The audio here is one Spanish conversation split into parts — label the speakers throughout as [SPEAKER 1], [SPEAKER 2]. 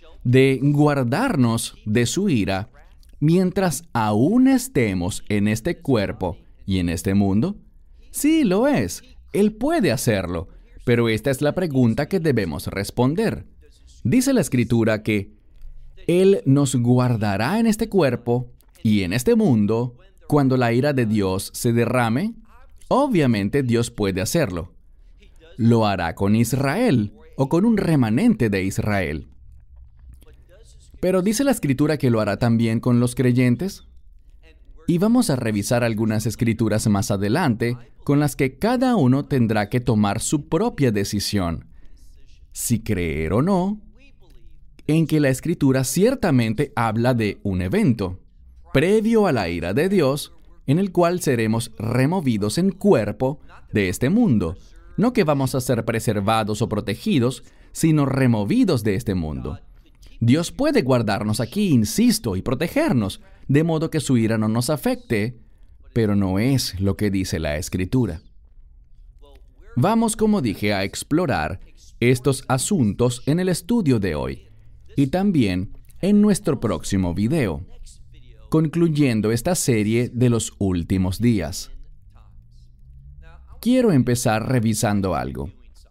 [SPEAKER 1] de guardarnos de su ira mientras aún estemos en este cuerpo y en este mundo? Sí, lo es. Él puede hacerlo, pero esta es la pregunta que debemos responder. Dice la Escritura que Él nos guardará en este cuerpo y en este mundo cuando la ira de Dios se derrame. Obviamente Dios puede hacerlo. Lo hará con Israel o con un remanente de Israel. Pero dice la Escritura que lo hará también con los creyentes. Y vamos a revisar algunas escrituras más adelante con las que cada uno tendrá que tomar su propia decisión, si creer o no, en que la Escritura ciertamente habla de un evento previo a la ira de Dios, en el cual seremos removidos en cuerpo de este mundo. No que vamos a ser preservados o protegidos, sino removidos de este mundo. Dios puede guardarnos aquí, insisto, y protegernos, de modo que su ira no nos afecte, pero no es lo que dice la Escritura. Vamos, como dije, a explorar estos asuntos en el estudio de hoy y también en nuestro próximo video, concluyendo esta serie de los últimos días. Quiero empezar revisando algo.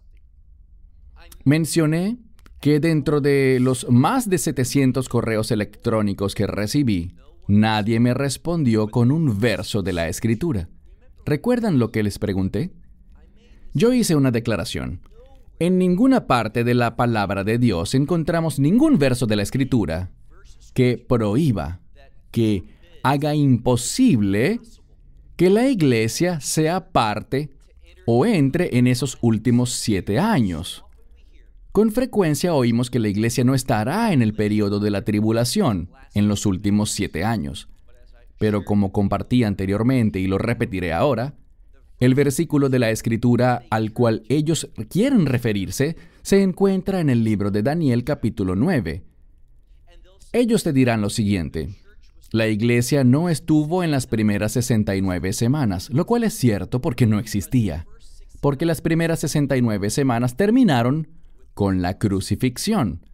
[SPEAKER 1] Mencioné que dentro de los más de 700 correos electrónicos que recibí, nadie me respondió con un verso de la Escritura. ¿Recuerdan lo que les pregunté? Yo hice una declaración. En ninguna parte de la palabra de Dios encontramos ningún verso de la Escritura que prohíba, que haga imposible que la iglesia sea parte o entre en esos últimos 7 años. Con frecuencia oímos que la iglesia no estará en el período de la tribulación en los últimos 7 años. Pero como compartí anteriormente y lo repetiré ahora, el versículo de la Escritura al cual ellos quieren referirse se encuentra en el libro de Daniel capítulo 9. Ellos te dirán lo siguiente: la iglesia no estuvo en las primeras 69 semanas, lo cual es cierto porque no existía, porque las primeras 69 semanas terminaron con la crucifixión.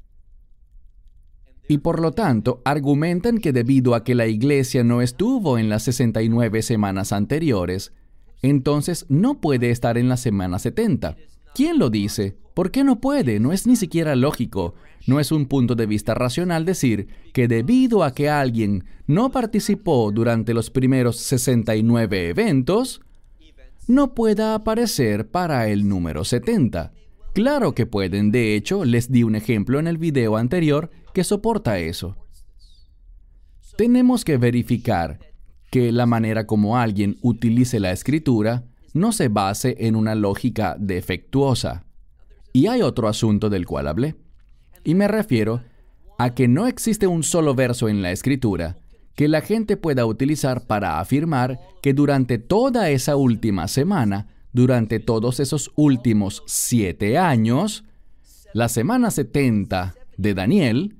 [SPEAKER 1] Y por lo tanto, argumentan que debido a que la iglesia no estuvo en las 69 semanas anteriores, entonces no puede estar en la semana 70. ¿Quién lo dice? ¿Por qué no puede? No es ni siquiera lógico. No es un punto de vista racional decir que debido a que alguien no participó durante los primeros 69 eventos, no pueda aparecer para el número 70. Claro que pueden. De hecho, les di un ejemplo en el video anterior que soporta eso. Tenemos que verificar que la manera como alguien utilice la Escritura no se base en una lógica defectuosa. Y hay otro asunto del cual hablé. Y me refiero a que no existe un solo verso en la Escritura que la gente pueda utilizar para afirmar que durante toda esa última semana, durante todos esos últimos 7 años, la semana 70 de Daniel,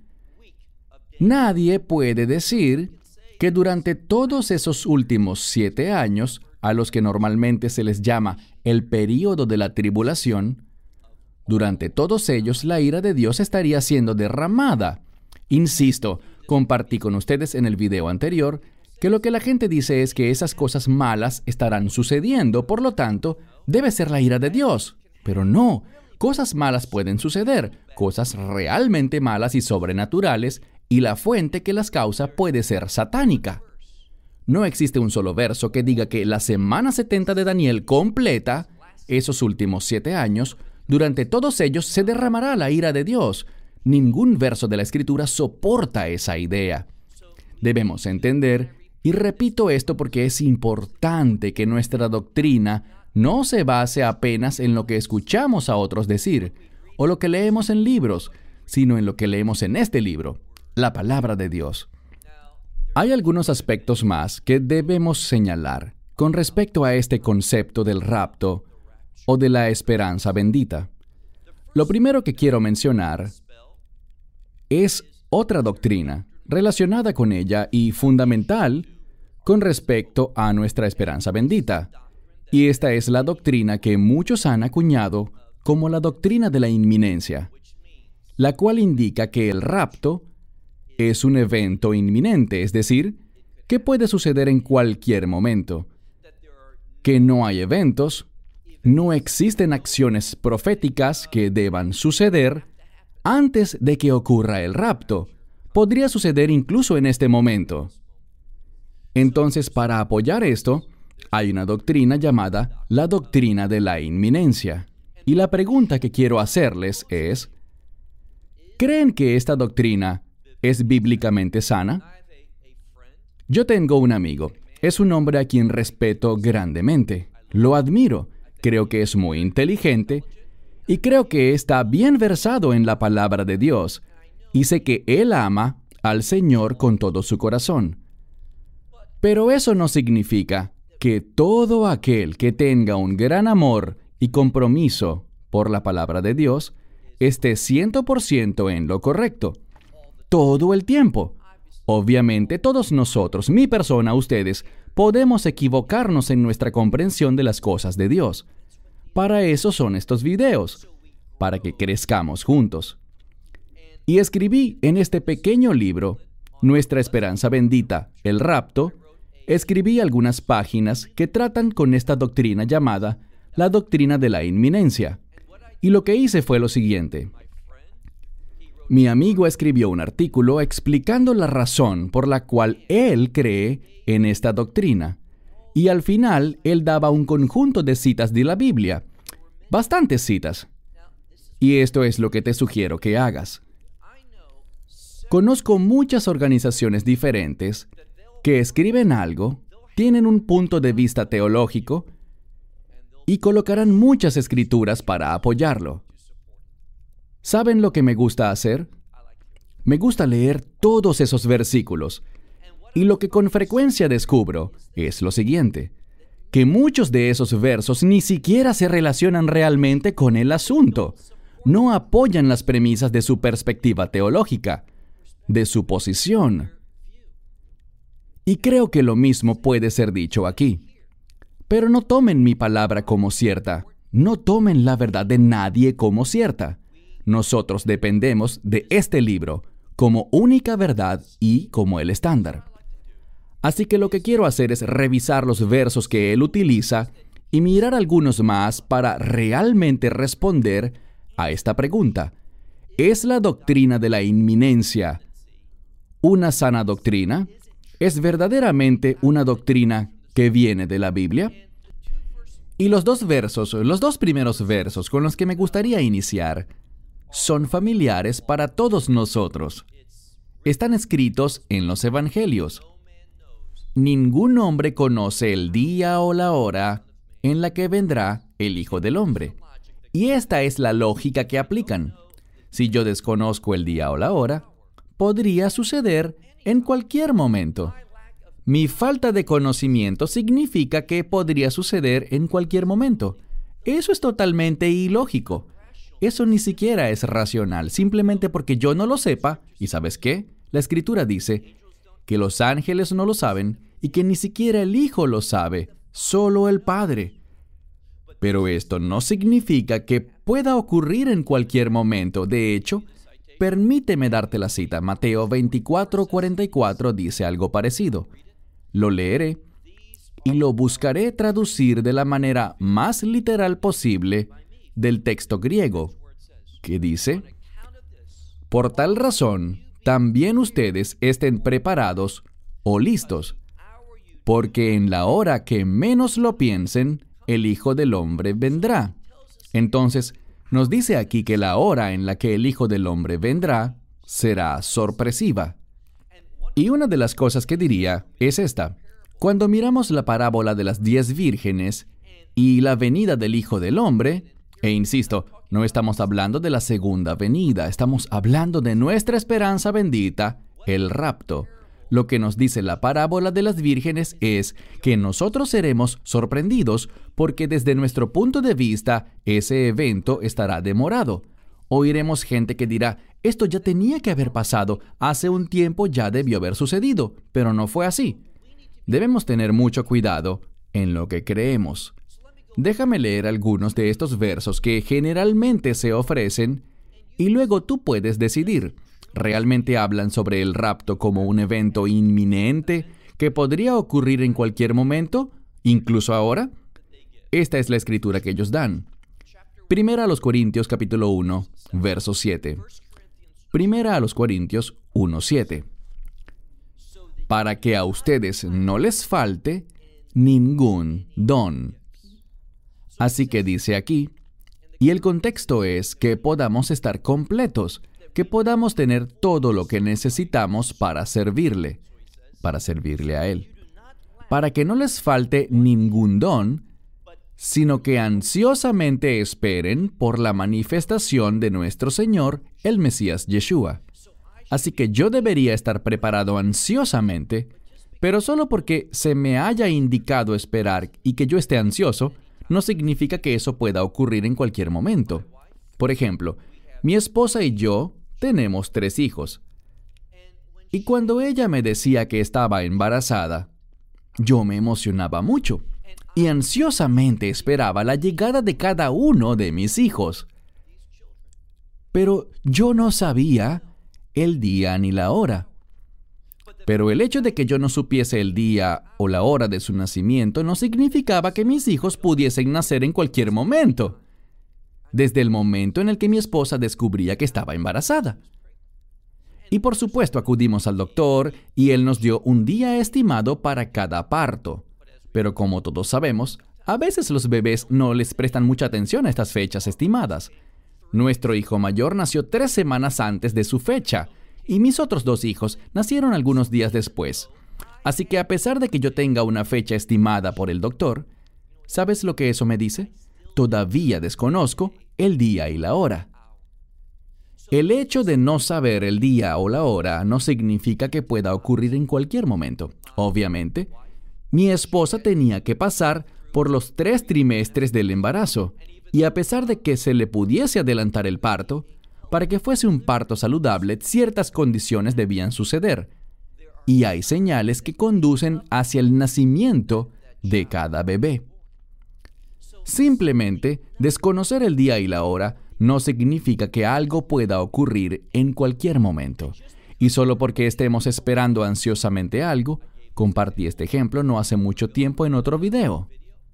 [SPEAKER 1] nadie puede decir que durante todos esos últimos 7 años, a los que normalmente se les llama el período de la tribulación, durante todos ellos la ira de Dios estaría siendo derramada. Insisto, compartí con ustedes en el video anterior que lo que la gente dice es que esas cosas malas estarán sucediendo, por lo tanto, debe ser la ira de Dios. Pero no, cosas malas pueden suceder, cosas realmente malas y sobrenaturales, y la fuente que las causa puede ser satánica. No existe un solo verso que diga que la semana 70 de Daniel completa, esos últimos 7 años, durante todos ellos se derramará la ira de Dios. Ningún verso de la Escritura soporta esa idea. Debemos entender, y repito esto porque es importante que nuestra doctrina no se base apenas en lo que escuchamos a otros decir, o lo que leemos en libros, sino en lo que leemos en este libro, la palabra de Dios. Hay algunos aspectos más que debemos señalar con respecto a este concepto del rapto o de la esperanza bendita. Lo primero que quiero mencionar es otra doctrina relacionada con ella y fundamental con respecto a nuestra esperanza bendita. Y esta es la doctrina que muchos han acuñado como la doctrina de la inminencia. la cual indica que el rapto es un evento inminente, es decir, que puede suceder en cualquier momento, que no hay eventos, no existen acciones proféticas que deban suceder antes de que ocurra el rapto. Podría suceder incluso en este momento. Entonces, para apoyar esto, hay una doctrina llamada la doctrina de la inminencia. Y la pregunta que quiero hacerles es, ¿creen que esta doctrina es bíblicamente sana? Yo tengo un amigo. Es un hombre a quien respeto grandemente. Lo admiro. Creo que es muy inteligente y creo que está bien versado en la palabra de Dios. Y sé que él ama al Señor con todo su corazón. Pero eso no significa que todo aquel que tenga un gran amor y compromiso por la palabra de Dios esté 100% en lo correcto. Todo el tiempo. Obviamente todos nosotros, mi persona, ustedes, podemos equivocarnos en nuestra comprensión de las cosas de Dios. Para eso son estos videos, para que crezcamos juntos. Y escribí en este pequeño libro, Nuestra Esperanza Bendita, el Rapto, escribí algunas páginas que tratan con esta doctrina llamada la doctrina de la inminencia. Y lo que hice fue lo siguiente. Mi amigo escribió un artículo explicando la razón por la cual él cree en esta doctrina. Y al final, él daba un conjunto de citas de la Biblia. Bastantes citas. Y esto es lo que te sugiero que hagas. Conozco muchas organizaciones diferentes que escriben algo, tienen un punto de vista teológico y colocarán muchas escrituras para apoyarlo. ¿Saben lo que me gusta hacer? Me gusta leer todos esos versículos. Y lo que con frecuencia descubro es lo siguiente, que muchos de esos versos ni siquiera se relacionan realmente con el asunto. No apoyan las premisas de su perspectiva teológica, de su posición. Y creo que lo mismo puede ser dicho aquí. Pero no tomen mi palabra como cierta. No tomen la verdad de nadie como cierta. Nosotros dependemos de este libro como única verdad y como el estándar. Así que lo que quiero hacer es revisar los versos que él utiliza y mirar algunos más para realmente responder a esta pregunta. ¿Es la doctrina de la inminencia una sana doctrina? ¿Es verdaderamente una doctrina que viene de la Biblia? Y los dos primeros versos con los que me gustaría iniciar, son familiares para todos nosotros. Están escritos en los Evangelios. Ningún hombre conoce el día o la hora en la que vendrá el Hijo del Hombre. Y esta es la lógica que aplican. Si yo desconozco el día o la hora, podría suceder en cualquier momento. Mi falta de conocimiento significa que podría suceder en cualquier momento. Eso es totalmente ilógico. Eso ni siquiera es racional, simplemente porque yo no lo sepa. ¿Y sabes qué? La Escritura dice que los ángeles no lo saben y que ni siquiera el Hijo lo sabe, solo el Padre. Pero esto no significa que pueda ocurrir en cualquier momento. De hecho, permíteme darte la cita. Mateo 24:44 dice algo parecido. Lo leeré y lo buscaré traducir de la manera más literal posible del texto griego, que dice: por tal razón, también ustedes estén preparados o listos, porque en la hora que menos lo piensen, el Hijo del Hombre vendrá. Entonces, nos dice aquí que la hora en la que el Hijo del Hombre vendrá será sorpresiva. Y una de las cosas que diría es esta. Cuando miramos la parábola de las 10 vírgenes y la venida del Hijo del Hombre, e insisto, no estamos hablando de la segunda venida, estamos hablando de nuestra esperanza bendita, el rapto. Lo que nos dice la parábola de las vírgenes es que nosotros seremos sorprendidos porque desde nuestro punto de vista ese evento estará demorado. Oiremos gente que dirá, esto ya tenía que haber pasado, hace un tiempo ya debió haber sucedido, pero no fue así. Debemos tener mucho cuidado en lo que creemos. Déjame leer algunos de estos versos que generalmente se ofrecen Y luego tú puedes decidir. ¿Realmente hablan sobre el rapto como un evento inminente que podría ocurrir en cualquier momento, incluso ahora? Esta es la escritura que ellos dan. Primera a los Corintios capítulo 1, verso 7. Primera a los Corintios 1, 7. Para que a ustedes no les falte ningún don. Así que dice aquí, y el contexto es que podamos estar completos, que podamos tener todo lo que necesitamos para servirle a Él. Para que no les falte ningún don, sino que ansiosamente esperen por la manifestación de nuestro Señor, el Mesías Yeshua. Así que yo debería estar preparado ansiosamente, pero solo porque se me haya indicado esperar y que yo esté ansioso, no significa que eso pueda ocurrir en cualquier momento. Por ejemplo, mi esposa y yo tenemos 3 hijos. Y cuando ella me decía que estaba embarazada, yo me emocionaba mucho y ansiosamente esperaba la llegada de cada uno de mis hijos. Pero yo no sabía el día ni la hora. Pero el hecho de que yo no supiese el día o la hora de su nacimiento no significaba que mis hijos pudiesen nacer en cualquier momento, desde el momento en el que mi esposa descubría que estaba embarazada. Y por supuesto acudimos al doctor y él nos dio un día estimado para cada parto. Pero como todos sabemos, a veces los bebés no les prestan mucha atención a estas fechas estimadas. Nuestro hijo mayor nació 3 semanas antes de su fecha, y mis otros 2 hijos nacieron algunos días después. Así que a pesar de que yo tenga una fecha estimada por el doctor, ¿sabes lo que eso me dice? Todavía desconozco el día y la hora. El hecho de no saber el día o la hora no significa que pueda ocurrir en cualquier momento. Obviamente, mi esposa tenía que pasar por los 3 trimestres del embarazo, y a pesar de que se le pudiese adelantar el parto, para que fuese un parto saludable, ciertas condiciones debían suceder. Y hay señales que conducen hacia el nacimiento de cada bebé. Simplemente, desconocer el día y la hora no significa que algo pueda ocurrir en cualquier momento. Y solo porque estemos esperando ansiosamente algo, compartí este ejemplo no hace mucho tiempo en otro video.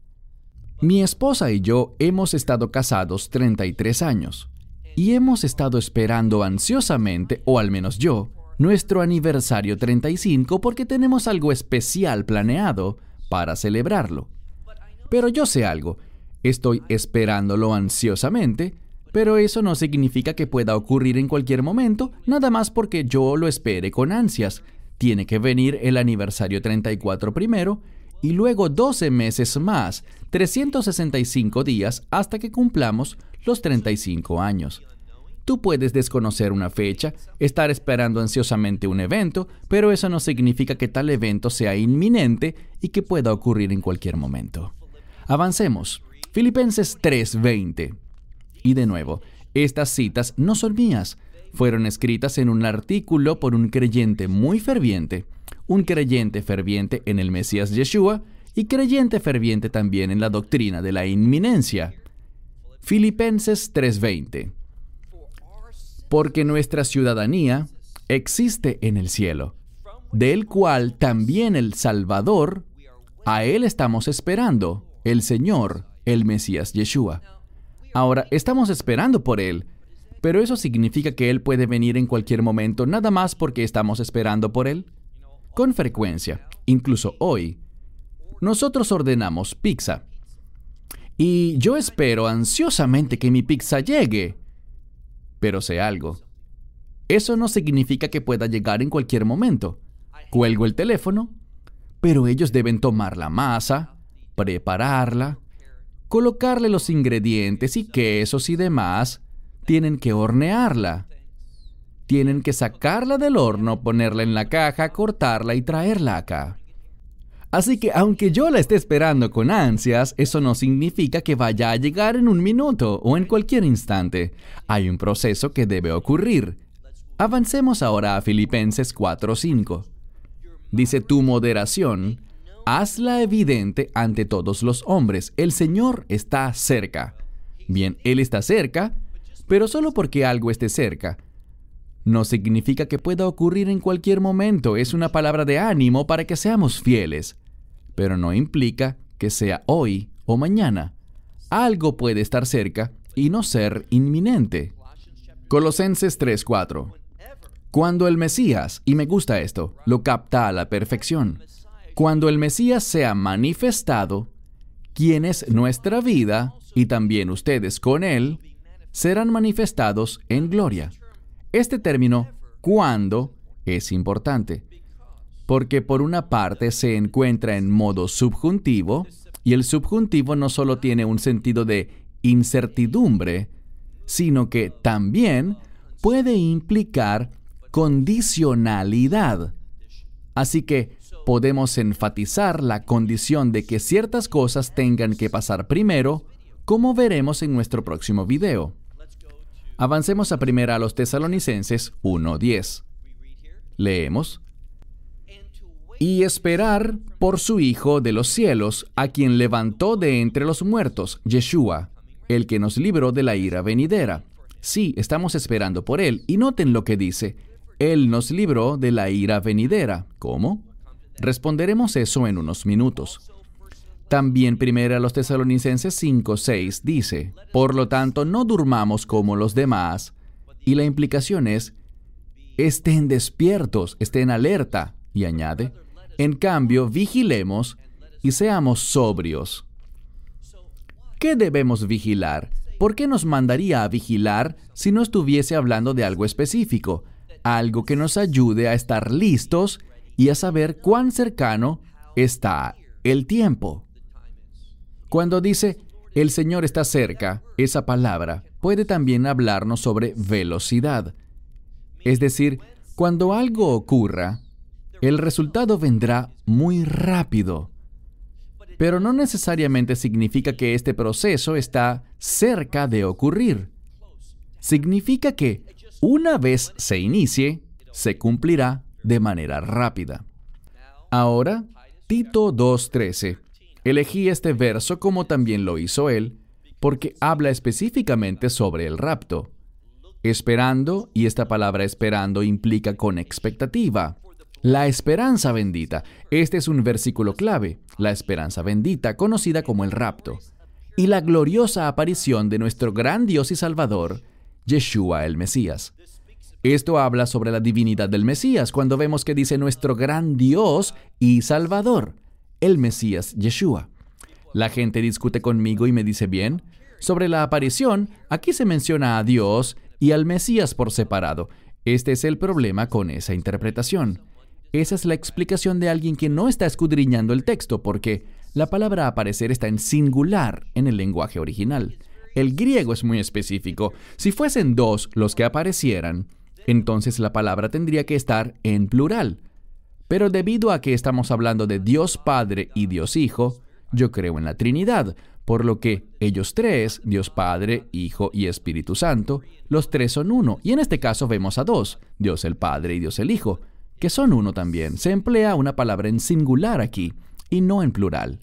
[SPEAKER 1] Mi esposa y yo hemos estado casados 33 años. Y hemos estado esperando ansiosamente, o al menos yo, nuestro aniversario 35 porque tenemos algo especial planeado para celebrarlo. Pero yo sé algo, estoy esperándolo ansiosamente, pero eso no significa que pueda ocurrir en cualquier momento, nada más porque yo lo espere con ansias. Tiene que venir el aniversario 34 primero, y luego 12 meses más, 365 días hasta que cumplamos los 35 años. Tú puedes desconocer una fecha, estar esperando ansiosamente un evento, pero eso no significa que tal evento sea inminente y que pueda ocurrir en cualquier momento. Avancemos. Filipenses 3:20. Y de nuevo, estas citas no son mías. Fueron escritas en un artículo por un creyente muy ferviente, un creyente ferviente en el Mesías Yeshua y creyente ferviente también en la doctrina de la inminencia. Filipenses 3:20. Porque nuestra ciudadanía existe en el cielo, del cual también el Salvador, a Él estamos esperando, el Señor, el Mesías Yeshua. Ahora, estamos esperando por Él, pero ¿eso significa que Él puede venir en cualquier momento nada más porque estamos esperando por Él? Con frecuencia, incluso hoy, nosotros ordenamos pizza. Y yo espero ansiosamente que mi pizza llegue. Pero sé algo. Eso no significa que pueda llegar en cualquier momento. Cuelgo el teléfono, pero ellos deben tomar la masa, prepararla, colocarle los ingredientes y quesos y demás. Tienen que hornearla. Tienen que sacarla del horno, ponerla en la caja, cortarla y traerla acá. Así que aunque yo la esté esperando con ansias, eso no significa que vaya a llegar en un minuto o en cualquier instante. Hay un proceso que debe ocurrir. Avancemos ahora a Filipenses 4:5. Dice, tu moderación, hazla evidente ante todos los hombres. El Señor está cerca. Bien, Él está cerca, Pero solo porque algo esté cerca, no significa que pueda ocurrir en cualquier momento. Es una palabra de ánimo para que seamos fieles, pero no implica que sea hoy o mañana. Algo puede estar cerca y no ser inminente. Colosenses 3:4. Cuando el Mesías, y me gusta esto, lo capta a la perfección. Cuando el Mesías sea manifestado, quien es nuestra vida, y también ustedes con él, serán manifestados en gloria. Este término, cuando, es importante, porque por una parte se encuentra en modo subjuntivo, y el subjuntivo no solo tiene un sentido de incertidumbre, sino que también puede implicar condicionalidad. Así que podemos enfatizar la condición de que ciertas cosas tengan que pasar primero, como veremos en nuestro próximo video. Avancemos a 1 Tesalonicenses 1:10. Leemos: y esperar por su Hijo de los cielos, a quien levantó de entre los muertos, Yeshua, el que nos libró de la ira venidera. Sí, estamos esperando por Él, y noten lo que dice: Él nos libró de la ira venidera. ¿Cómo? Responderemos eso en unos minutos. También 1 Tesalonicenses 5:6 dice: por lo tanto, no durmamos como los demás. Y la implicación es: estén despiertos, estén alerta. Y añade: en cambio, vigilemos y seamos sobrios. ¿Qué debemos vigilar? ¿Por qué nos mandaría a vigilar si no estuviese hablando de algo específico? Algo que nos ayude a estar listos y a saber cuán cercano está el tiempo. Cuando dice el Señor está cerca, esa palabra puede también hablarnos sobre velocidad. Es decir, cuando algo ocurra, el resultado vendrá muy rápido. Pero no necesariamente significa que este proceso está cerca de ocurrir. Significa que una vez se inicie, se cumplirá de manera rápida. Ahora, Tito 2:13. Elegí este verso como también lo hizo él, porque habla específicamente sobre el rapto. Esperando, y esta palabra esperando implica con expectativa. La esperanza bendita. Este es un versículo clave. La esperanza bendita, conocida como el rapto. Y la gloriosa aparición de nuestro gran Dios y Salvador, Yeshua el Mesías. Esto habla sobre la divinidad del Mesías, cuando vemos que dice nuestro gran Dios y Salvador, el Mesías Yeshua. La gente discute conmigo y me dice: bien, sobre la aparición, aquí se menciona a Dios y al Mesías por separado. Este es el problema con esa interpretación. Esa es la explicación de alguien que no está escudriñando el texto, porque la palabra aparecer está en singular en el lenguaje original. El griego es muy específico. Si fuesen dos los que aparecieran, entonces la palabra tendría que estar en plural. Pero debido a que estamos hablando de Dios Padre y Dios Hijo, yo creo en la Trinidad, por lo que ellos tres, Dios Padre, Hijo y Espíritu Santo, los tres son uno. Y en este caso vemos a dos, Dios el Padre y Dios el Hijo, que son uno también. Se emplea una palabra en singular aquí, y no en plural.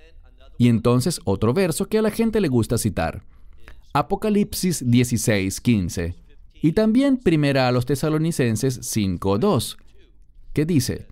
[SPEAKER 1] Y entonces otro verso que a la gente le gusta citar. Apocalipsis 16:15. Y también 1 Tesalonicenses 5:2, que dice: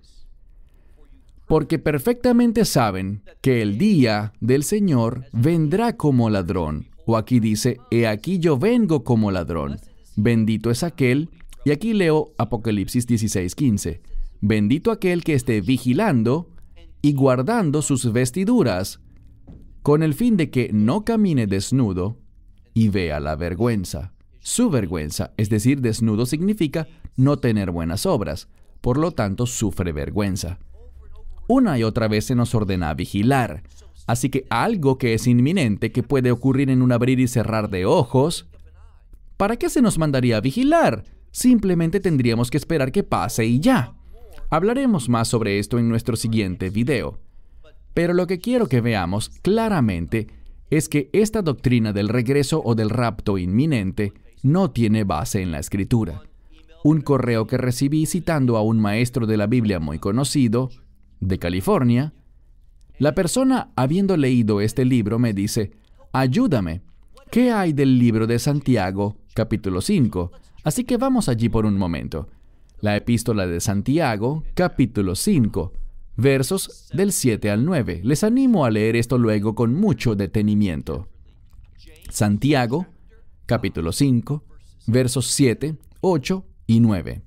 [SPEAKER 1] porque perfectamente saben que el día del Señor vendrá como ladrón. O aquí dice: he aquí yo vengo como ladrón. Bendito es aquel. Y aquí leo Apocalipsis 16:15. Bendito aquel que esté vigilando y guardando sus vestiduras, con el fin de que no camine desnudo y vea la vergüenza. Su vergüenza, es decir, desnudo significa no tener buenas obras, por lo tanto sufre vergüenza. Una y otra vez se nos ordena vigilar, así que algo que es inminente, que puede ocurrir en un abrir y cerrar de ojos, ¿para qué se nos mandaría a vigilar? Simplemente tendríamos que esperar que pase y ya. Hablaremos más sobre esto en nuestro siguiente video. Pero lo que quiero que veamos claramente es que esta doctrina del regreso o del rapto inminente no tiene base en la Escritura. Un correo que recibí citando a un maestro de la Biblia muy conocido, de California, la persona, habiendo leído este libro, me dice: ayúdame, ¿qué hay del libro de Santiago, capítulo 5. Así que vamos allí por un momento. La epístola de Santiago, capítulo 5, versos del 7 al 9. Les animo a leer esto luego con mucho detenimiento. Santiago, capítulo 5, versos 7, 8 y 9.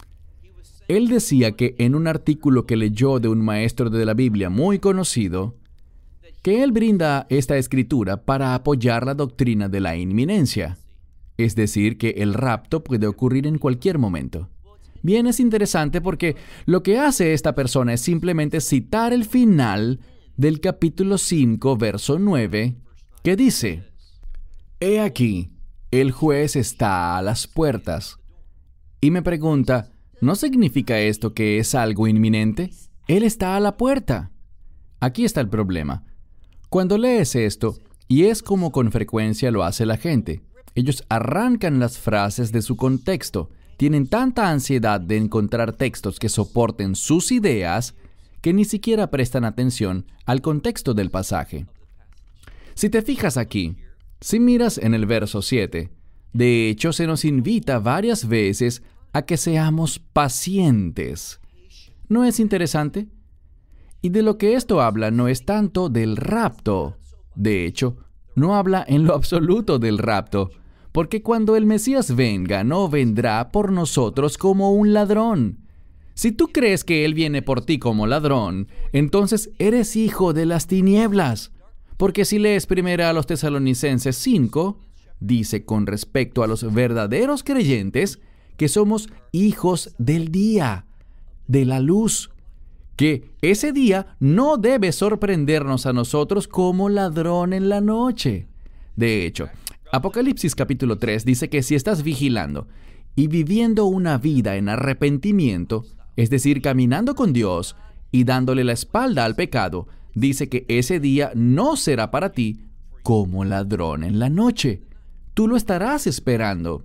[SPEAKER 1] Él decía que en un artículo que leyó de un maestro de la Biblia muy conocido, que él brinda esta escritura para apoyar la doctrina de la inminencia, es decir, que el rapto puede ocurrir en cualquier momento. Bien, es interesante porque lo que hace esta persona es simplemente citar el final del capítulo 5, verso 9, que dice: «He aquí, el juez está a las puertas». Y me pregunta, ¿no significa esto que es algo inminente? Él está a la puerta. Aquí está el problema. Cuando lees esto, y es como con frecuencia lo hace la gente, ellos arrancan las frases de su contexto. Tienen tanta ansiedad de encontrar textos que soporten sus ideas que ni siquiera prestan atención al contexto del pasaje. Si te fijas aquí, si miras en el verso 7, de hecho se nos invita varias veces a que seamos pacientes. ¿No es interesante? Y de lo que esto habla no es tanto del rapto. De hecho, no habla en lo absoluto del rapto, porque cuando el Mesías venga, no vendrá por nosotros como un ladrón. Si tú crees que Él viene por ti como ladrón, entonces eres hijo de las tinieblas. Porque si lees primero a los Tesalonicenses 5, dice con respecto a los verdaderos creyentes que somos hijos del día, de la luz, que ese día no debe sorprendernos a nosotros como ladrón en la noche. De hecho, Apocalipsis capítulo 3 dice que si estás vigilando y viviendo una vida en arrepentimiento, es decir, caminando con Dios y dándole la espalda al pecado, dice que ese día no será para ti como ladrón en la noche. Tú lo estarás esperando.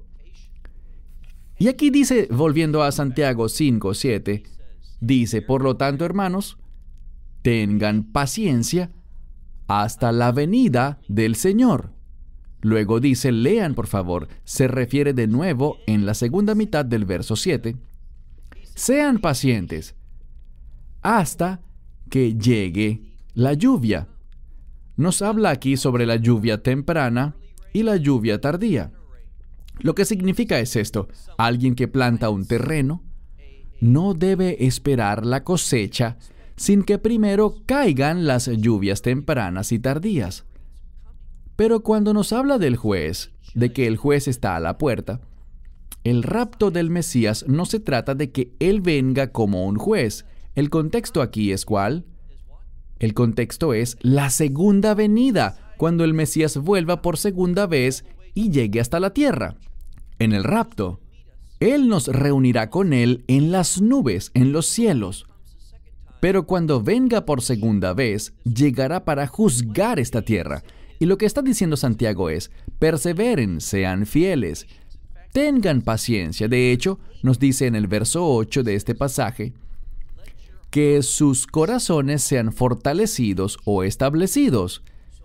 [SPEAKER 1] Y aquí dice, volviendo a Santiago 5, 7, dice, por lo tanto, hermanos, tengan paciencia hasta la venida del Señor. Luego dice, lean por favor, se refiere de nuevo en la segunda mitad del verso 7. Sean pacientes hasta que llegue la lluvia. Nos habla aquí sobre la lluvia temprana y la lluvia tardía. Lo que significa es esto: alguien que planta un terreno no debe esperar la cosecha sin que primero caigan las lluvias tempranas y tardías. Pero cuando nos habla del juez, de que el juez está a la puerta, el rapto del Mesías no se trata de que Él venga como un juez. El contexto aquí es ¿cuál? El contexto es la segunda venida, cuando el Mesías vuelva por segunda vez y llegue hasta la tierra. En el rapto, Él nos reunirá con Él en las nubes, en los cielos. Pero cuando venga por segunda vez, llegará para juzgar esta tierra. Y lo que está diciendo Santiago es, perseveren, sean fieles, tengan paciencia. De hecho, nos dice en el verso 8 de este pasaje, que sus corazones sean fortalecidos o establecidos.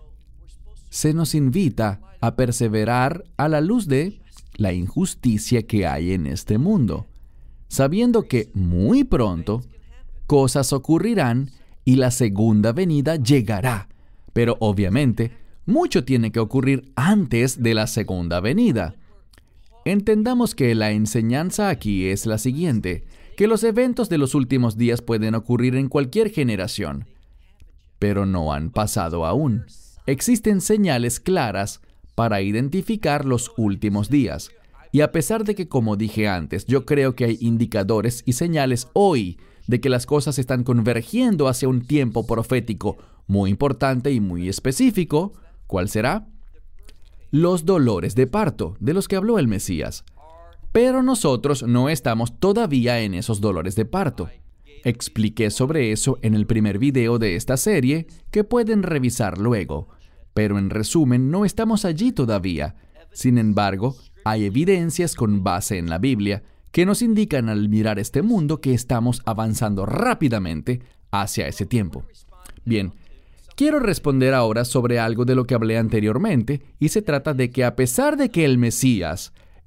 [SPEAKER 1] Se nos invita a perseverar a la luz de la injusticia que hay en este mundo, sabiendo que muy pronto cosas ocurrirán y la segunda venida llegará. Pero obviamente, mucho tiene que ocurrir antes de la segunda venida. Entendamos que la enseñanza aquí es la siguiente, que los eventos de los últimos días pueden ocurrir en cualquier generación, pero no han pasado aún. Existen señales claras para identificar los últimos días. Y a pesar de que, como dije antes, yo creo que hay indicadores y señales hoy de que las cosas están convergiendo hacia un tiempo profético muy importante y muy específico, ¿cuál será? Los dolores de parto, de los que habló el Mesías. Pero nosotros no estamos todavía en esos dolores de parto. Expliqué sobre eso en el primer video de esta serie, que pueden revisar luego. Pero en resumen, no estamos allí todavía. Sin embargo, hay evidencias con base en la Biblia que nos indican al mirar este mundo que estamos avanzando rápidamente hacia ese tiempo. Bien, quiero responder ahora sobre algo de lo que hablé anteriormente, y se trata de que a pesar de que el Mesías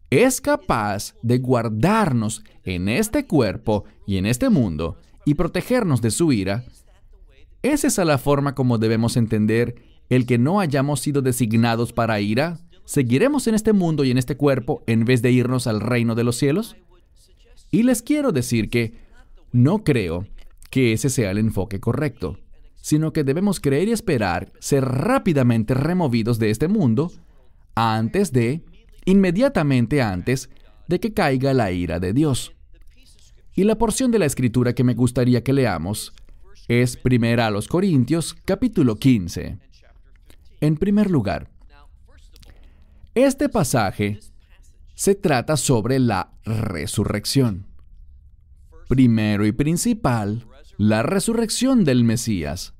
[SPEAKER 1] es capaz de guardarnos en este cuerpo y en este mundo y protegernos de su ira, ¿es esa la forma como debemos entender el que no hayamos sido designados para ira? ¿Seguiremos en este mundo y en este cuerpo en vez de irnos al reino de los cielos? Y les quiero decir que no creo que ese sea el enfoque correcto, sino que debemos creer y esperar ser rápidamente removidos de este mundo inmediatamente antes de que caiga la ira de Dios. Y la porción de la Escritura que me gustaría que leamos es 1 Corintios, capítulo 15. En primer lugar, este pasaje se trata sobre la resurrección. Primero y principal, la resurrección del Mesías.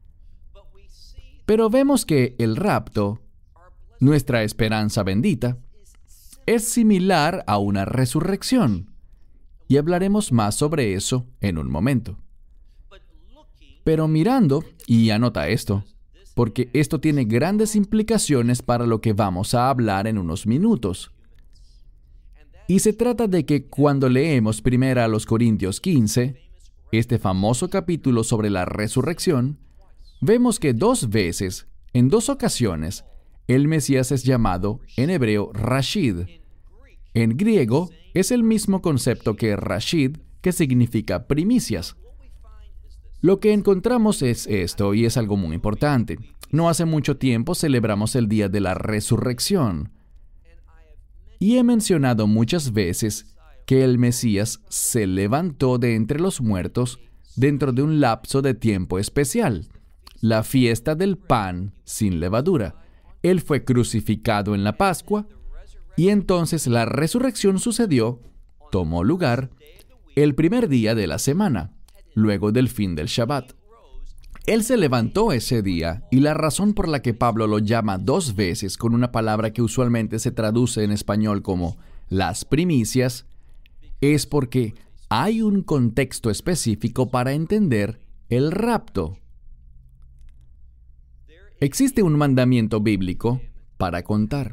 [SPEAKER 1] Pero vemos que el rapto, nuestra esperanza bendita, es similar a una resurrección. Y hablaremos más sobre eso en un momento. Pero mirando, y anota esto, porque esto tiene grandes implicaciones para lo que vamos a hablar en unos minutos. Y se trata de que cuando leemos 1 Corintios 15, este famoso capítulo sobre la resurrección, vemos que 2 veces, en 2 ocasiones, el Mesías es llamado en hebreo Rashid. En griego es el mismo concepto que Rashid, que significa primicias. Lo que encontramos es esto, y es algo muy importante. No hace mucho tiempo celebramos el día de la resurrección. Y he mencionado muchas veces que el Mesías se levantó de entre los muertos dentro de un lapso de tiempo especial, la fiesta del pan sin levadura. Él fue crucificado en la Pascua, y entonces la resurrección tomó lugar, el primer día de la semana, luego del fin del Shabbat. Él se levantó ese día, y la razón por la que Pablo lo llama 2 veces con una palabra que usualmente se traduce en español como las primicias, es porque hay un contexto específico para entender el rapto. Existe un mandamiento bíblico para contar.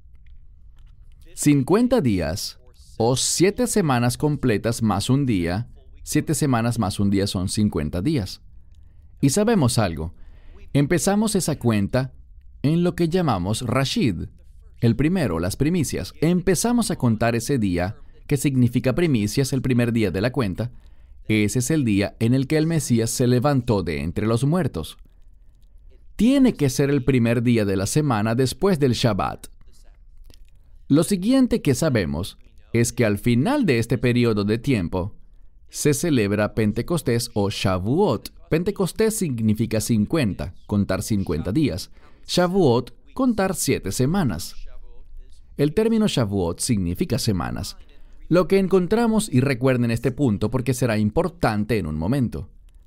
[SPEAKER 1] 50 días o 7 semanas completas más un día, 7 semanas más un día son 50 días. Y sabemos algo, empezamos esa cuenta en lo que llamamos Rashid, el primero, las primicias. Empezamos a contar ese día, que significa primicias, el primer día de la cuenta. Ese es el día en el que el Mesías se levantó de entre los muertos. Tiene que ser el primer día de la semana después del Shabbat. Lo siguiente que sabemos es que al final de este periodo de tiempo se celebra Pentecostés o Shavuot. Pentecostés significa 50, contar 50 días. Shavuot, contar 7 semanas. El término Shavuot significa semanas. Lo que encontramos, y recuerden este punto porque será importante en un momento.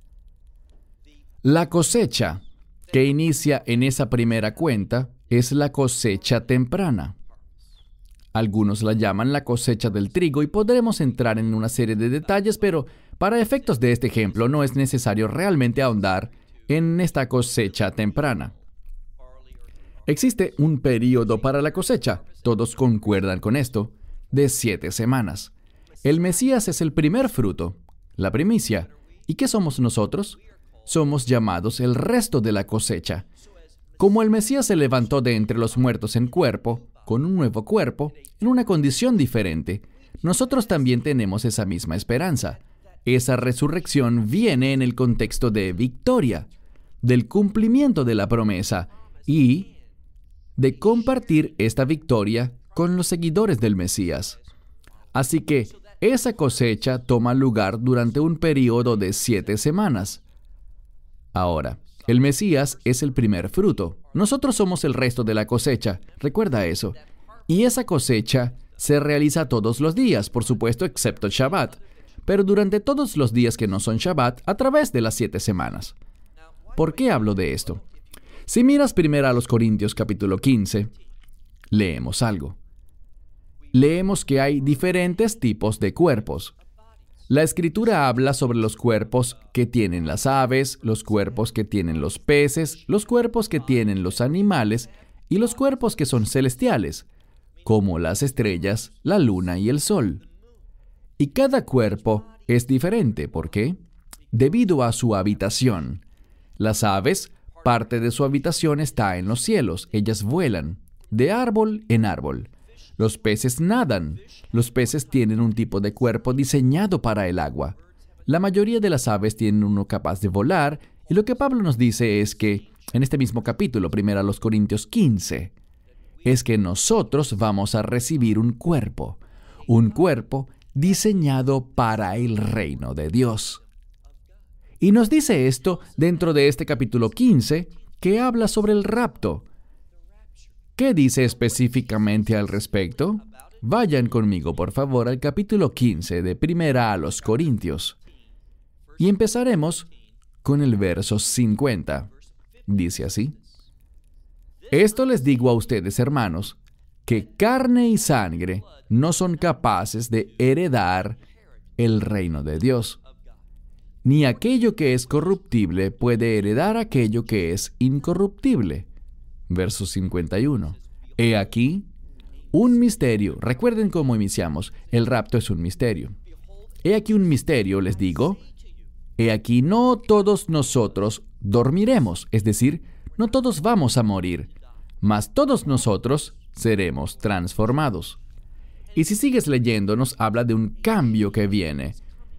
[SPEAKER 1] La cosecha que inicia en esa primera cuenta es la cosecha temprana. Algunos la llaman la cosecha del trigo y podremos entrar en una serie de detalles, pero para efectos de este ejemplo no es necesario realmente ahondar en esta cosecha temprana. Existe un período para la cosecha, todos concuerdan con esto, de 7 semanas. El Mesías es el primer fruto, la primicia. ¿Y qué somos nosotros? Somos llamados el resto de la cosecha. Como el Mesías se levantó de entre los muertos en cuerpo, con un nuevo cuerpo, en una condición diferente, nosotros también tenemos esa misma esperanza. Esa resurrección viene en el contexto de victoria, del cumplimiento de la promesa y de compartir esta victoria con los seguidores del Mesías. Así que esa cosecha toma lugar durante un periodo de 7 semanas. Ahora, el Mesías es el primer fruto. Nosotros somos el resto de la cosecha. Recuerda eso. Y esa cosecha se realiza todos los días, por supuesto, excepto el Shabbat. Pero durante todos los días que no son Shabbat, a través de las 7 semanas. ¿Por qué hablo de esto? Si miras primero a Corintios capítulo 15, leemos algo. Leemos que hay diferentes tipos de cuerpos. La Escritura habla sobre los cuerpos que tienen las aves, los cuerpos que tienen los peces, los cuerpos que tienen los animales y los cuerpos que son celestiales. como las estrellas, la luna y el sol. Y cada cuerpo es diferente. ¿Por qué? Debido a su habitación. Las aves, parte de su habitación está en los cielos. Ellas vuelan de árbol en árbol. Los peces nadan. Los peces tienen un tipo de cuerpo diseñado para el agua. La mayoría de las aves tienen uno capaz de volar. Y lo que Pablo nos dice es que, en este mismo capítulo, 1 Corintios 15, es que nosotros vamos a recibir un cuerpo diseñado para el reino de Dios. Y nos dice esto dentro de este capítulo 15, que habla sobre el rapto. ¿Qué dice específicamente al respecto? Vayan conmigo, por favor, al capítulo 15 de 1 Corintios. Y empezaremos con el verso 50. Dice así: Esto les digo a ustedes, hermanos, que carne y sangre no son capaces de heredar el reino de Dios. Ni aquello que es corruptible puede heredar aquello que es incorruptible. Verso 51. He aquí un misterio. Recuerden cómo iniciamos. El rapto es un misterio. He aquí un misterio, les digo. He aquí no todos nosotros dormiremos, es decir, no todos vamos a morir, mas todos nosotros seremos transformados. Y si sigues leyendo, nos habla de un cambio que viene.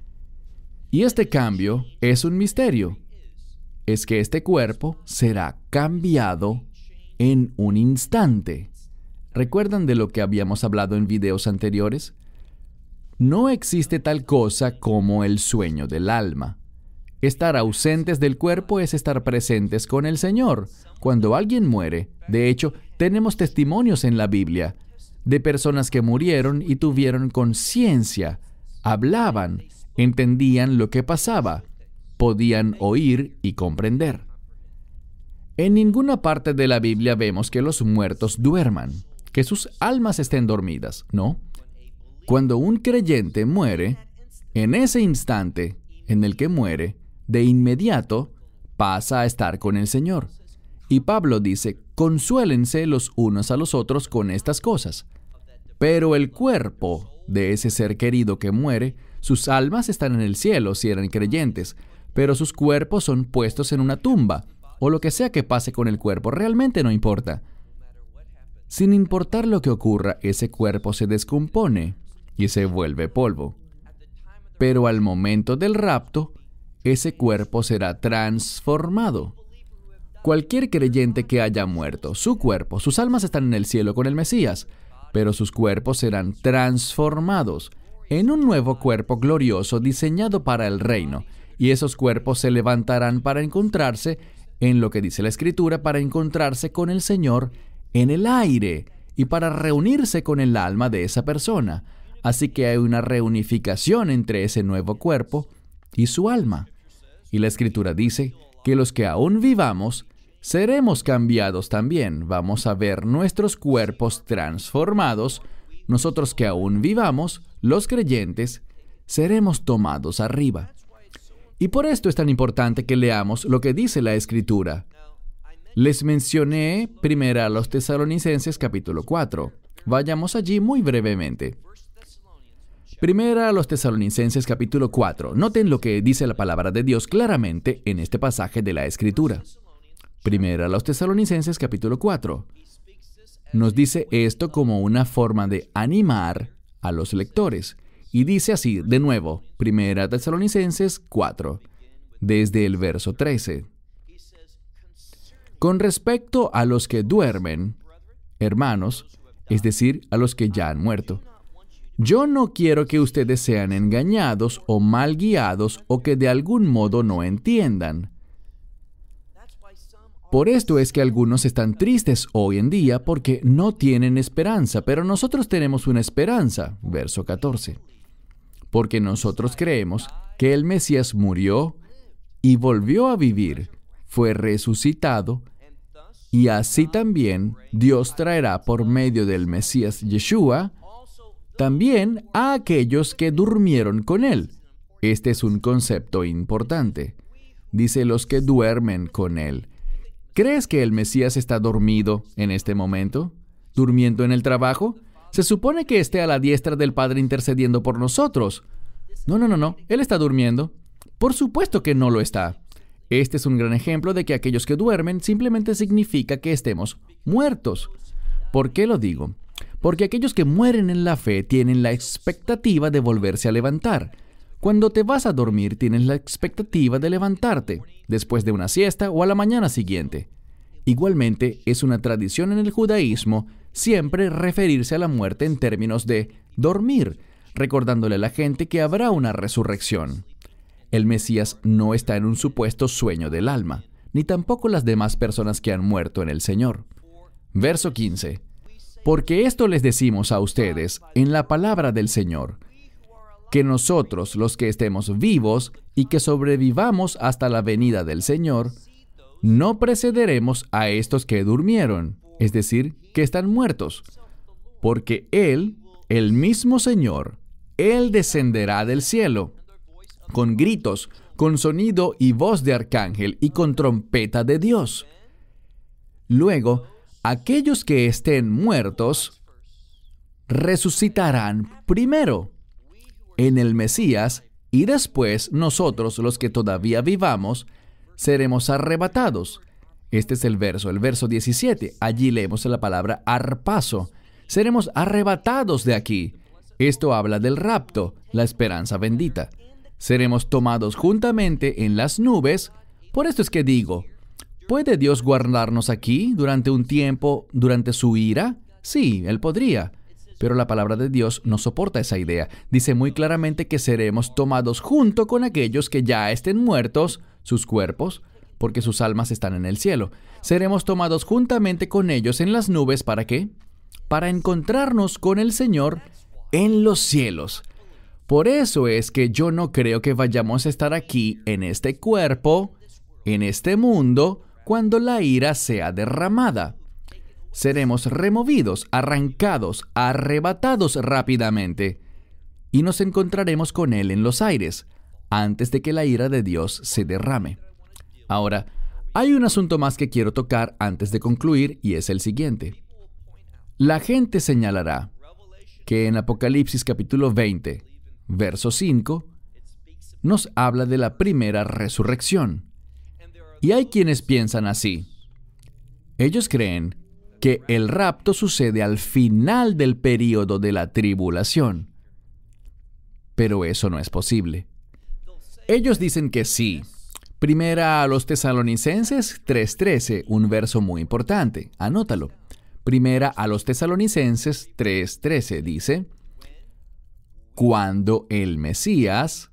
[SPEAKER 1] Y este cambio es un misterio. Es que este cuerpo será cambiado en un instante. ¿Recuerdan de lo que habíamos hablado en videos anteriores? No existe tal cosa como el sueño del alma. Estar ausentes del cuerpo es estar presentes con el Señor. Cuando alguien muere, de hecho, tenemos testimonios en la Biblia de personas que murieron y tuvieron conciencia, hablaban, entendían lo que pasaba, podían oír y comprender. En ninguna parte de la Biblia vemos que los muertos duerman, que sus almas estén dormidas, ¿no? Cuando un creyente muere, en ese instante en el que muere, de inmediato pasa a estar con el Señor. Y Pablo dice, consuélense los unos a los otros con estas cosas. Pero el cuerpo de ese ser querido que muere, sus almas están en el cielo si eran creyentes, pero sus cuerpos son puestos en una tumba, o lo que sea que pase con el cuerpo, realmente no importa. Sin importar lo que ocurra, ese cuerpo se descompone y se vuelve polvo. Pero al momento del rapto, ese cuerpo será transformado. Cualquier creyente que haya muerto, su cuerpo, sus almas están en el cielo con el Mesías, pero sus cuerpos serán transformados en un nuevo cuerpo glorioso diseñado para el reino, y esos cuerpos se levantarán para encontrarse, en lo que dice la Escritura, para encontrarse con el Señor en el aire y para reunirse con el alma de esa persona. Así que hay una reunificación entre ese nuevo cuerpo y su alma. Y la Escritura dice que los que aún vivamos, seremos cambiados también. Vamos a ver nuestros cuerpos transformados. Nosotros que aún vivamos, los creyentes, seremos tomados arriba. Y por esto es tan importante que leamos lo que dice la Escritura. Les mencioné 1 Tesalonicenses capítulo 4. Vayamos allí muy brevemente. 1 Tesalonicenses capítulo 4. Noten lo que dice la palabra de Dios claramente en este pasaje de la Escritura. 1 Tesalonicenses capítulo 4. Nos dice esto como una forma de animar a los lectores. Y dice así, de nuevo, 1 Tesalonicenses 4, desde el verso 13. Con respecto a los que duermen, hermanos, es decir, a los que ya han muerto, yo no quiero que ustedes sean engañados o mal guiados o que de algún modo no entiendan. Por esto es que algunos están tristes hoy en día porque no tienen esperanza, pero nosotros tenemos una esperanza. Verso 14. Porque nosotros creemos que el Mesías murió y volvió a vivir, fue resucitado, y así también Dios traerá por medio del Mesías Yeshua también a aquellos que durmieron con Él. Este es un concepto importante. Dice los que duermen con Él. ¿Crees que el Mesías está dormido en este momento? ¿Durmiendo en el trabajo? Se supone que esté a la diestra del Padre intercediendo por nosotros. No. Él está durmiendo. Por supuesto que no lo está. Este es un gran ejemplo de que aquellos que duermen simplemente significa que estemos muertos. ¿Por qué lo digo? Porque aquellos que mueren en la fe tienen la expectativa de volverse a levantar. Cuando te vas a dormir, tienes la expectativa de levantarte, después de una siesta o a la mañana siguiente. Igualmente, es una tradición en el judaísmo siempre referirse a la muerte en términos de dormir, recordándole a la gente que habrá una resurrección. El Mesías no está en un supuesto sueño del alma, ni tampoco las demás personas que han muerto en el Señor. Verso 15. Porque esto les decimos a ustedes en la palabra del Señor, que nosotros, los que estemos vivos y que sobrevivamos hasta la venida del Señor, no precederemos a estos que durmieron, es decir, que están muertos. Porque Él, el mismo Señor, Él descenderá del cielo, con gritos, con sonido y voz de arcángel y con trompeta de Dios. Luego, aquellos que estén muertos resucitarán primero en el Mesías, y después nosotros, los que todavía vivamos, seremos arrebatados. Este es el verso 17. Allí leemos la palabra arpazo. Seremos arrebatados de aquí. Esto habla del rapto, la esperanza bendita. Seremos tomados juntamente en las nubes. Por esto es que digo, ¿puede Dios guardarnos aquí durante un tiempo, durante su ira? Sí, Él podría. Pero la palabra de Dios no soporta esa idea. Dice muy claramente que seremos tomados junto con aquellos que ya estén muertos, sus cuerpos, porque sus almas están en el cielo. Seremos tomados juntamente con ellos en las nubes, ¿para qué? Para encontrarnos con el Señor en los cielos. Por eso es que yo no creo que vayamos a estar aquí en este cuerpo, en este mundo, cuando la ira sea derramada. Seremos removidos, arrancados, arrebatados rápidamente, y nos encontraremos con Él en los aires, antes de que la ira de Dios se derrame. Ahora, hay un asunto más que quiero tocar antes de concluir, y es el siguiente. La gente señalará que en Apocalipsis capítulo 20, verso 5, nos habla de la primera resurrección. Y hay quienes piensan así. Ellos creen que el rapto sucede al final del período de la tribulación. Pero eso no es posible. Ellos dicen que sí. Primera a los Tesalonicenses 3:13, un verso muy importante. Anótalo. Primera a los Tesalonicenses 3:13 dice, cuando el Mesías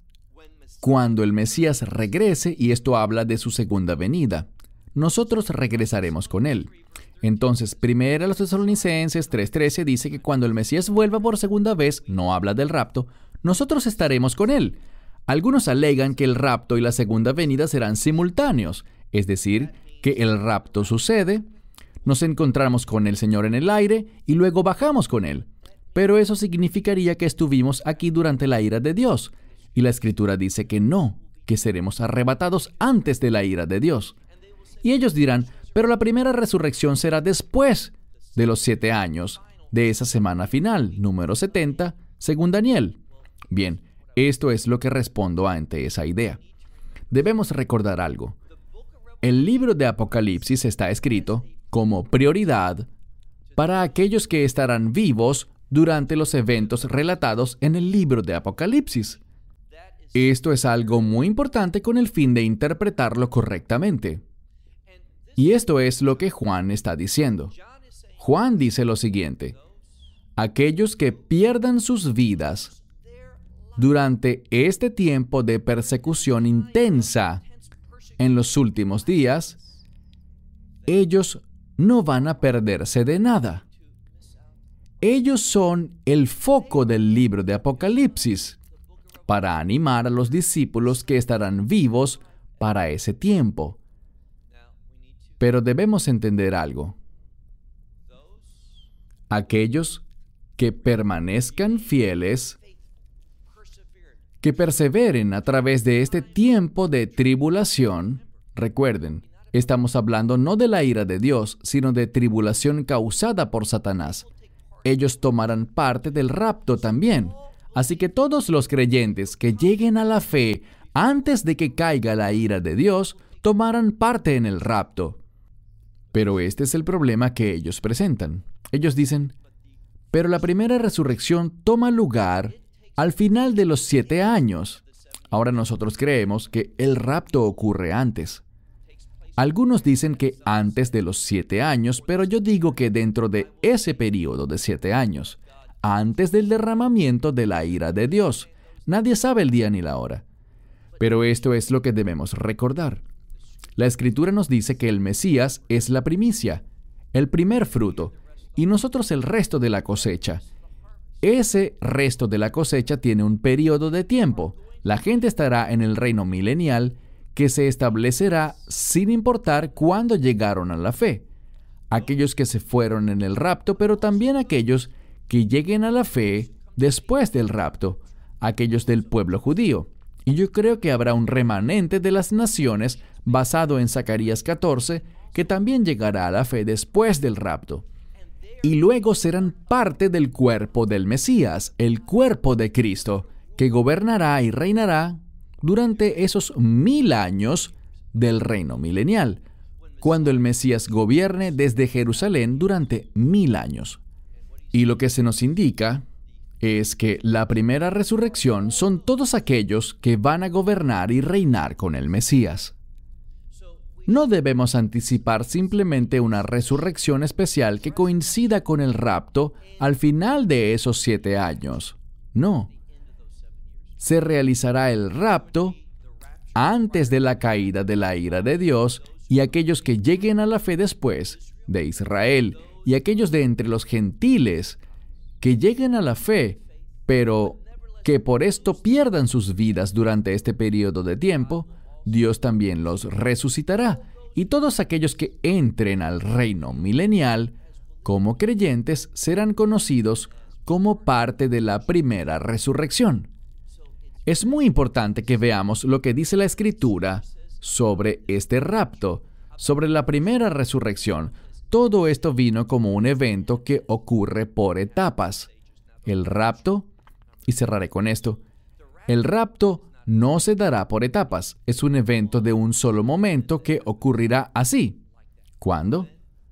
[SPEAKER 1] regrese, y esto habla de su segunda venida, nosotros regresaremos con Él. Entonces, primera a los Tesalonicenses 3:13 dice que cuando el Mesías vuelva por segunda vez, no habla del rapto, nosotros estaremos con Él. Algunos alegan que el rapto y la segunda venida serán simultáneos, es decir, que el rapto sucede, nos encontramos con el Señor en el aire y luego bajamos con Él. Pero eso significaría que estuvimos aquí durante la ira de Dios. Y la Escritura dice que no, que seremos arrebatados antes de la ira de Dios. Y ellos dirán, pero la primera resurrección será después de los 7 años de esa semana final, número 70, según Daniel. Bien, esto es lo que respondo ante esa idea. Debemos recordar algo. El libro de Apocalipsis está escrito como prioridad para aquellos que estarán vivos durante los eventos relatados en el libro de Apocalipsis. Esto es algo muy importante con el fin de interpretarlo correctamente. Y esto es lo que Juan está diciendo. Juan dice lo siguiente: aquellos que pierdan sus vidas durante este tiempo de persecución intensa en los últimos días, ellos no van a perderse de nada. Ellos son el foco del libro de Apocalipsis para animar a los discípulos que estarán vivos para ese tiempo. Pero debemos entender algo. Aquellos que permanezcan fieles, que perseveren a través de este tiempo de tribulación, recuerden, estamos hablando no de la ira de Dios, sino de tribulación causada por Satanás. ellos tomarán parte del rapto también. Así que todos los creyentes que lleguen a la fe antes de que caiga la ira de Dios, tomarán parte en el rapto. Pero este es el problema que ellos presentan. Ellos dicen, pero la primera resurrección toma lugar al final de los 7 años. Ahora nosotros creemos que el rapto ocurre antes. Algunos dicen que antes de los 7 años, pero yo digo que dentro de ese periodo de 7 años, antes del derramamiento de la ira de Dios. Nadie sabe el día ni la hora. Pero esto es lo que debemos recordar. La Escritura nos dice que el Mesías es la primicia, el primer fruto, y nosotros el resto de la cosecha. Ese resto de la cosecha tiene un periodo de tiempo. La gente estará en el reino milenial que se establecerá sin importar cuándo llegaron a la fe. Aquellos que se fueron en el rapto, pero también aquellos que lleguen a la fe después del rapto, aquellos del pueblo judío. Y yo creo que habrá un remanente de las naciones basado en Zacarías 14, que también llegará a la fe después del rapto. Y luego serán parte del cuerpo del Mesías, el cuerpo de Cristo, que gobernará y reinará durante esos 1000 años del reino milenial, cuando el Mesías gobierne desde Jerusalén durante 1000 años. Y lo que se nos indica es que la primera resurrección son todos aquellos que van a gobernar y reinar con el Mesías. No debemos anticipar simplemente una resurrección especial que coincida con el rapto al final de esos 7 años. No. Se realizará el rapto antes de la caída de la ira de Dios, y aquellos que lleguen a la fe después de Israel y aquellos de entre los gentiles que lleguen a la fe, pero que por esto pierdan sus vidas durante este periodo de tiempo, Dios también los resucitará, y todos aquellos que entren al reino milenial como creyentes serán conocidos como parte de la primera resurrección. Es muy importante que veamos lo que dice la Escritura sobre este rapto, sobre la primera resurrección. Todo esto vino como un evento que ocurre por etapas. El rapto, y cerraré con esto, el rapto no se dará por etapas. Es un evento de un solo momento que ocurrirá así. ¿Cuándo?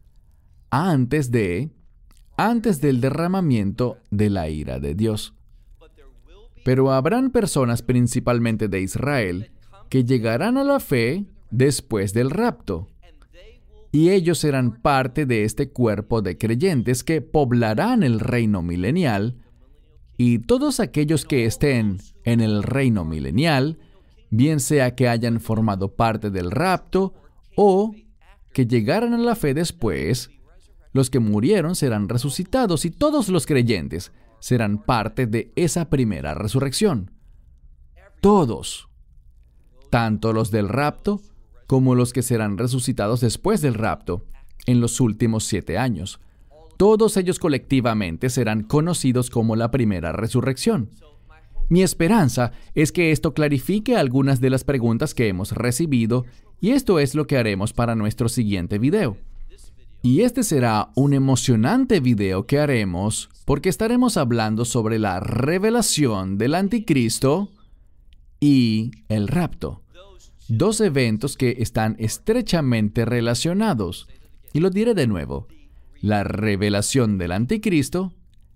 [SPEAKER 1] Antes del derramamiento de la ira de Dios. Pero habrán personas, principalmente de Israel, que llegarán a la fe después del rapto. Y ellos serán parte de este cuerpo de creyentes que poblarán el reino milenial, y todos aquellos que estén en el reino milenial, bien sea que hayan formado parte del rapto o que llegaran a la fe después, los que murieron serán resucitados y todos los creyentes serán parte de esa primera resurrección. Todos, tanto los del rapto como los que serán resucitados después del rapto, en los últimos 7 años. Todos ellos colectivamente serán conocidos como la primera resurrección. Mi esperanza es que esto clarifique algunas de las preguntas que hemos recibido, y esto es lo que haremos para nuestro siguiente video. Y este será un emocionante video que haremos porque estaremos hablando sobre la revelación del anticristo y el rapto. 2 eventos que están estrechamente relacionados. Y lo diré de nuevo. La revelación del anticristo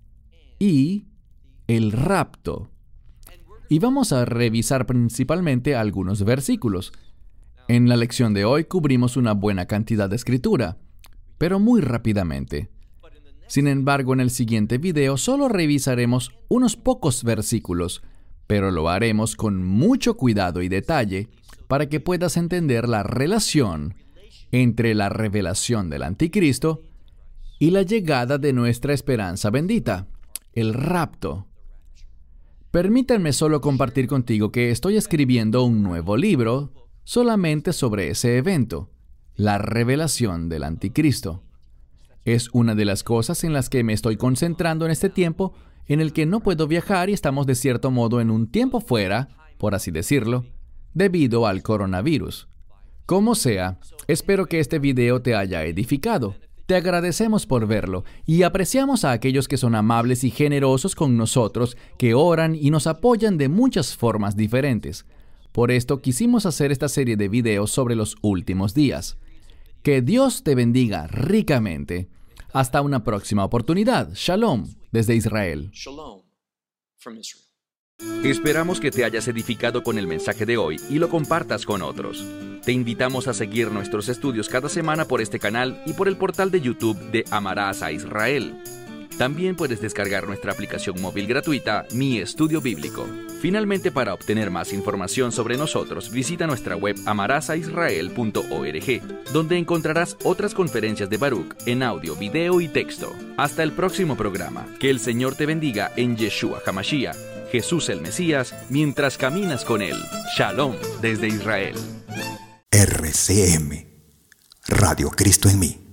[SPEAKER 1] y el rapto. Y vamos a revisar principalmente algunos versículos. En la lección de hoy cubrimos una buena cantidad de escritura, pero muy rápidamente. Sin embargo, en el siguiente video solo revisaremos unos pocos versículos, pero lo haremos con mucho cuidado y detalle para que puedas entender la relación entre la revelación del anticristo y la llegada de nuestra esperanza bendita, el rapto. Permítanme solo compartir contigo que estoy escribiendo un nuevo libro solamente sobre ese evento, la revelación del anticristo. Es una de las cosas en las que me estoy concentrando en este tiempo en el que no puedo viajar y estamos de cierto modo en un tiempo fuera, por así decirlo, debido al coronavirus. Como sea, espero que este video te haya edificado. Te agradecemos por verlo y apreciamos a aquellos que son amables y generosos con nosotros, que oran y nos apoyan de muchas formas diferentes. Por esto quisimos hacer esta serie de videos sobre los últimos días. Que Dios te bendiga ricamente. Hasta una próxima oportunidad. Shalom desde Israel.
[SPEAKER 2] Shalom from Israel.
[SPEAKER 3] Esperamos que te hayas edificado con el mensaje de hoy y lo compartas con otros. Te invitamos a seguir nuestros estudios cada semana por este canal y por el portal de YouTube de Amarás a Israel. También puedes descargar nuestra aplicación móvil gratuita, Mi Estudio Bíblico. Finalmente, para obtener más información sobre nosotros, visita nuestra web amarasaisrael.org, donde encontrarás otras conferencias de Baruch en audio, video y texto. Hasta el próximo programa. Que el Señor te bendiga en Yeshua HaMashiach, Jesús el Mesías, mientras caminas con Él. Shalom desde Israel.
[SPEAKER 4] RCM, Radio Cristo en mí.